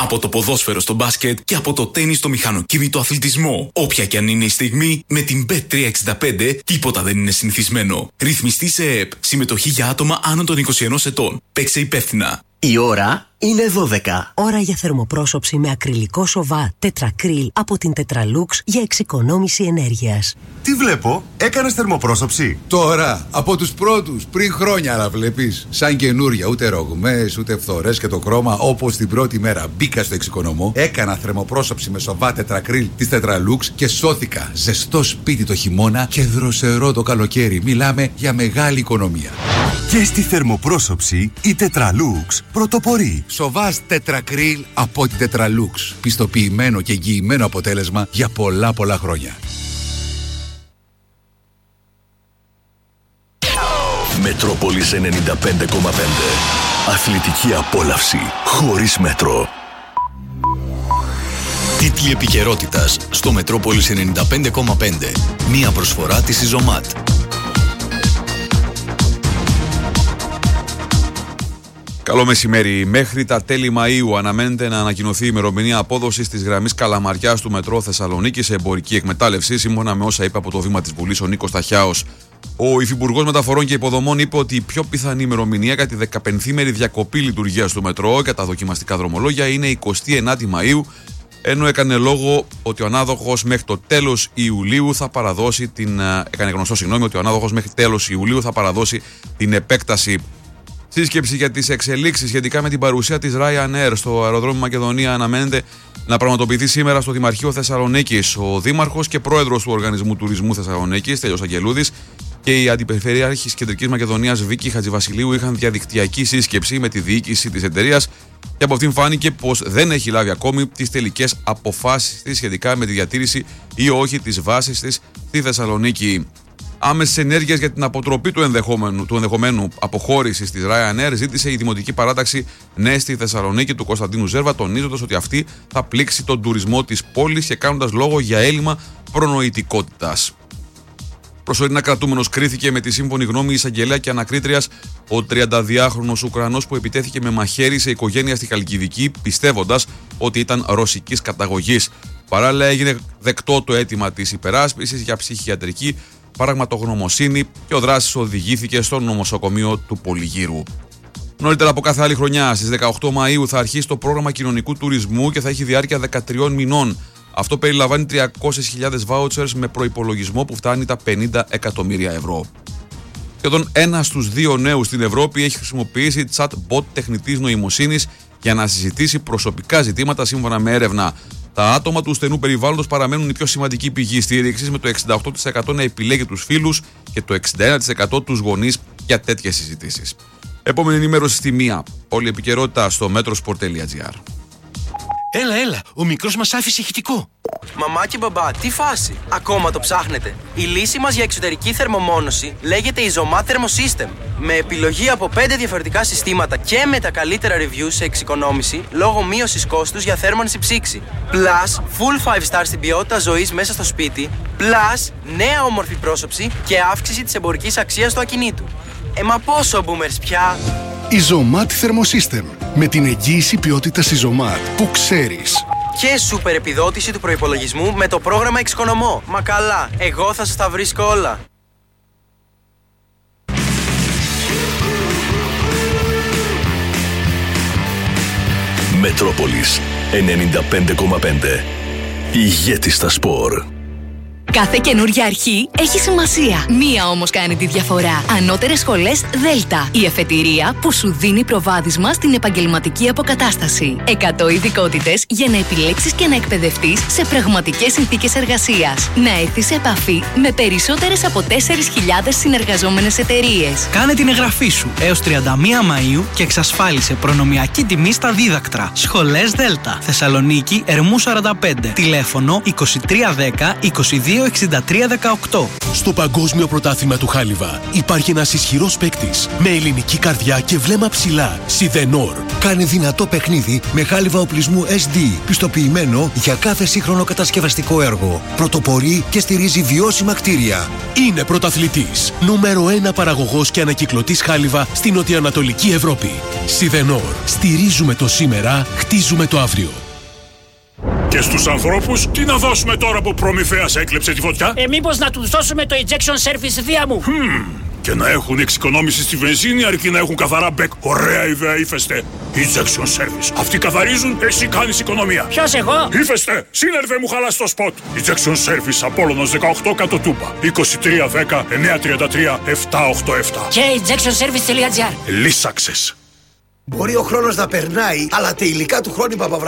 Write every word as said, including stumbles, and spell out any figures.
Από το ποδόσφαιρο στο μπάσκετ και από το τένις στο μηχανοκίνητο αθλητισμό. Όποια και αν είναι η στιγμή, με την μπετ τριακόσια εξήντα πέντε τίποτα δεν είναι συνηθισμένο. Ρυθμιστή σε ΕΕΠ. Συμμετοχή για άτομα άνω των είκοσι ενός ετών. Παίξε υπεύθυνα. Η ώρα είναι δώδεκα. Ώρα για θερμοπρόσωψη με ακριλικό σοβά τετρακρίλ από την Tetralux για εξοικονόμηση ενέργειας. Τι βλέπω, έκανες θερμοπρόσωψη? Τώρα, από τους πρώτους, πριν χρόνια, αλλά βλέπεις. Σαν καινούρια, ούτε ρογμές, ούτε φθορές και το χρώμα, όπως την πρώτη μέρα μπήκα στο εξοικονομώ, έκανα θερμοπρόσωψη με σοβά τετρακρίλ της Tetralux και σώθηκα. Ζεστό σπίτι το χειμώνα και δροσερό το καλοκαίρι. Μιλάμε για μεγάλη οικονομία. Και στη θερμοπρόσωψη η Tetralux πρωτοπορεί. Σοβάς τετρακρίλ από την Tetralux. Πιστοποιημένο και εγγυημένο αποτέλεσμα για πολλά πολλά χρόνια. Μετρόπολης ενενήντα πέντε κόμμα πέντε. Αθλητική απόλαυση χωρίς μέτρο. Τίτλοι επικαιρότητας στο Μετρόπολης ενενήντα πέντε κόμμα πέντε. Μία προσφορά της Ιζωμάτ. Καλό μεσημέρι. Μέχρι τα τέλη Μαΐου αναμένεται να ανακοινωθεί η ημερομηνία απόδοσης της γραμμής Καλαμαριάς του Μετρό Θεσσαλονίκη σε εμπορική εκμετάλλευση, σύμφωνα με όσα είπε από το βήμα της Βουλής ο Νίκος Ταχιάος. Ο Υφυπουργός Μεταφορών και Υποδομών είπε ότι η πιο πιθανή ημερομηνία για τη δεκαπενθήμερη διακοπή λειτουργίας του μετρό και τα δοκιμαστικά δρομολόγια είναι εικοστή ενάτη Μαΐου, ενώ έκανε λόγο ότι ο ανάδοχος μέχρι το τέλος Ιουλίου θα παραδώσει την. Έκανε γνωστό, συγγνώμη, ότι ο ανάδοχος μέχρι τέλος Ιουλίου θα παραδώσει την επέκταση. Σύσκεψη για τις εξελίξεις σχετικά με την παρουσία της Ryanair στο αεροδρόμιο Μακεδονία αναμένεται να πραγματοποιηθεί σήμερα στο Δημαρχείο Θεσσαλονίκης. Ο Δήμαρχος και Πρόεδρος του Οργανισμού Τουρισμού Θεσσαλονίκης, Στέλιος Αγγελούδης, και η Αντιπεριφερειάρχης Κεντρικής Μακεδονίας Βίκη Χατζηβασιλείου είχαν διαδικτυακή σύσκεψη με τη διοίκηση της εταιρείας και από αυτήν φάνηκε πως δεν έχει λάβει ακόμη τις τελικές αποφάσεις της σχετικά με τη διατήρηση ή όχι της βάσης της στη Θεσσαλονίκη. Άμεσες ενέργειες για την αποτροπή του ενδεχομένου, του ενδεχομένου αποχώρησης της Ryanair ζήτησε η Δημοτική Παράταξη Ναι στη Θεσσαλονίκη του Κωνσταντίνου Ζέρβα, τονίζοντας ότι αυτή θα πλήξει τον τουρισμό της πόλης και κάνοντας λόγο για έλλειμμα προνοητικότητας. Προσωρινά κρατούμενος κρίθηκε με τη σύμφωνη γνώμη εισαγγελέα και ανακρίτριας ο τριανταδυάχρονος Ουκρανός που επιτέθηκε με μαχαίρι σε οικογένεια στη Χαλκιδική, πιστεύοντας ότι ήταν ρωσικής καταγωγής. Παράλληλα, έγινε δεκτό το αίτημα της υπεράσπισης για ψυχιατρική παραγματογνωμοσύνη και ο δράσης οδηγήθηκε στο νοσοκομείο του Πολυγύρου. Νωρίτερα από κάθε άλλη χρονιά, στις δεκαοκτώ Μαΐου, θα αρχίσει το πρόγραμμα κοινωνικού τουρισμού και θα έχει διάρκεια δεκατρία μηνών. Αυτό περιλαμβάνει τριακόσιες χιλιάδες vouchers με προϋπολογισμό που φτάνει τα πενήντα εκατομμύρια ευρώ. Σχεδόν ένα στους δύο νέους στην Ευρώπη έχει χρησιμοποιήσει chatbot τεχνητής νοημοσύνης για να συζητήσει προσωπικά ζητήματα, σύμφωνα με έρευνα. Τα άτομα του στενού περιβάλλοντος παραμένουν η πιο σημαντική πηγή στήριξης, με το εξήντα οκτώ τοις εκατό να επιλέγει τους φίλους και το εξήντα ένα τοις εκατό τους γονείς για τέτοιες συζητήσεις. Επόμενη ενημέρωση στη μία. Όλη η επικαιρότητα στο metrosport τελεία gr. Έλα, έλα, ο μικρός μας άφησε ηχητικό. Μαμά και μπαμπά, τι φάση, ακόμα το ψάχνετε? Η λύση μας για εξωτερική θερμομόνωση λέγεται Izomat Thermosystem. Με επιλογή από πέντε διαφορετικά συστήματα και με τα καλύτερα reviews σε εξοικονόμηση λόγω μείωσης κόστους για θέρμανση ψήξη. Plus, full φάιβ star στην ποιότητα ζωής μέσα στο σπίτι. Plus, νέα όμορφη πρόσωψη και αύξηση της εμπορικής αξίας του ακινήτου. Ε, μα πόσο boomers πια! Izomat Thermosystem. Με την εγγύηση ποιότητας Izomat που ξέρεις. Και σούπερ επιδότηση του προϋπολογισμού με το πρόγραμμα Εξοικονομώ. Μα καλά, εγώ θα σας τα βρίσκω όλα. Μετρόπολης ενενήντα πέντε κόμμα πέντε. Ηγέτη στα σπορ. Κάθε καινούργια αρχή έχει σημασία. Μία όμως κάνει τη διαφορά. Ανώτερες σχολές Δέλτα. Η εφετηρία που σου δίνει προβάδισμα στην επαγγελματική αποκατάσταση. εκατό ειδικότητες για να επιλέξεις και να εκπαιδευτείς σε πραγματικές συνθήκες εργασίας. Να έρθεις σε επαφή με περισσότερες από τέσσερις χιλιάδες συνεργαζόμενες εταιρείες. Κάνε την εγγραφή σου έως τριάντα μία Μαΐου και εξασφάλισε προνομιακή τιμή στα δίδακτρα. Σχολές Δέλτα. Θεσσαλονίκη, Ερμού σαράντα πέντε. Τηλέφωνο είκοσι τρία δέκα είκοσι δύο εξήντα τρία δεκαοκτώ. Στο Παγκόσμιο Πρωτάθλημα του Χάλιβα υπάρχει ένας ισχυρός παίκτης με ελληνική καρδιά και βλέμμα ψηλά. Σιδενόρ. Κάνει δυνατό παιχνίδι με χάλιβα οπλισμού ες ντι, πιστοποιημένο για κάθε σύγχρονο κατασκευαστικό έργο. Πρωτοπορεί και στηρίζει βιώσιμα κτίρια. Είναι πρωταθλητής. Νούμερο ένα παραγωγός και ανακυκλωτής χάλιβα στην νοτιοανατολική Ευρώπη. Σιδενόρ. Στηρίζουμε το σήμερα, χτίζουμε το αύριο. Και στους ανθρώπους, τι να δώσουμε τώρα που Προμηθέας έκλεψε τη φωτιά? Ε, μήπως να τους δώσουμε το Injection Service δία μου. Hmm. Και να έχουν εξοικονόμηση στη βενζίνη αρκεί να έχουν καθαρά μπεκ. Ωραία ιδέα, Ύφεστε. Injection Service. Αυτοί καθαρίζουν, εσύ κάνεις οικονομία. Ποιος, εγώ? Ύφεστε, σύνερβε μου χαλάς το σποτ. Injection Service, Απόλλωνος δεκαοκτώ κάτω Τούμπα. είκοσι τρία δέκα εννιακόσια τριάντα τρία επτακόσια ογδόντα επτά. Και injection service τελεία τζι άρ. Λύσαξες. Μπορεί ο χρόνος να περνάει, αλλά τα υλικά του Χρόνη Παπαβρά